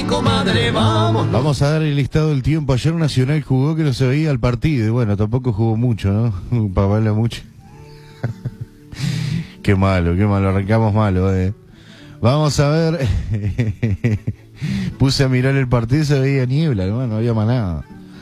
comadre, vamos. Vamos a dar el estado del tiempo. Ayer Nacional jugó que no se veía el partido. Y bueno, tampoco jugó mucho, ¿no? Para verlo mucho. Qué malo, arrancamos malo, Vamos a ver. Puse a mirar el partido y se veía niebla, no había más nada.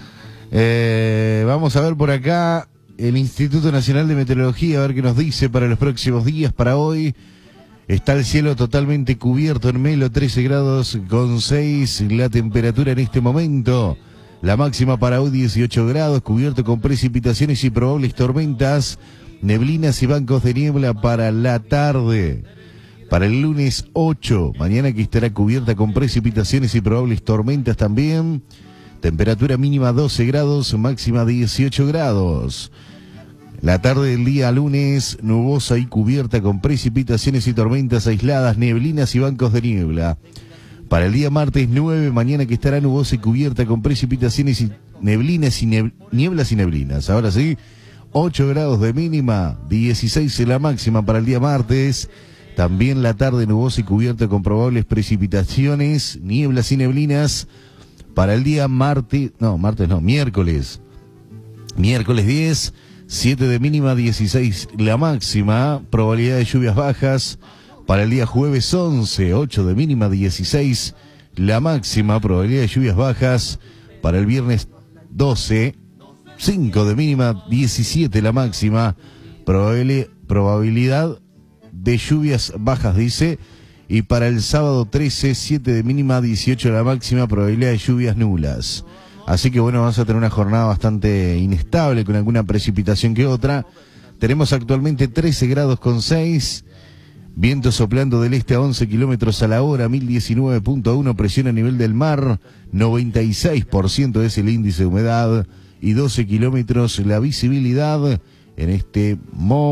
Vamos a ver por acá el Instituto Nacional de Meteorología, a ver qué nos dice para los próximos días, para hoy. Está el cielo totalmente cubierto en Melo, 13 grados con 6 la temperatura en este momento. La máxima para hoy 18 grados, cubierto con precipitaciones y probables tormentas, neblinas y bancos de niebla para la tarde. Para el lunes 8, mañana que estará cubierta con precipitaciones y probables tormentas también. Temperatura mínima 12 grados, máxima 18 grados. La tarde del día lunes, nubosa y cubierta con precipitaciones y tormentas aisladas, neblinas y bancos de niebla. Para el día martes 9, mañana que estará nubosa y cubierta con precipitaciones y neblinas y nieblas y neblinas. Ahora sí, 8 grados de mínima, 16 en la máxima para el día martes. También la tarde nubosa y cubierta con precipitaciones, nieblas y neblinas. Para el día miércoles. Miércoles 10, 7 de mínima, 16 la máxima, probabilidad de lluvias bajas. Para el día jueves 11, 8 de mínima, 16 la máxima, probabilidad de lluvias bajas. Para el viernes 12, 5 de mínima, 17 la máxima, probabilidad de lluvias bajas, dice. Y para el sábado 13, 7 de mínima, 18 la máxima, probabilidad de lluvias nulas. Así que bueno, vamos a tener una jornada bastante inestable, con alguna precipitación que otra. Tenemos actualmente 13 grados con 6, viento soplando del este a 11 kilómetros a la hora, 1019.1 presión a nivel del mar, 96% es el índice de humedad y 12 kilómetros la visibilidad en este momento.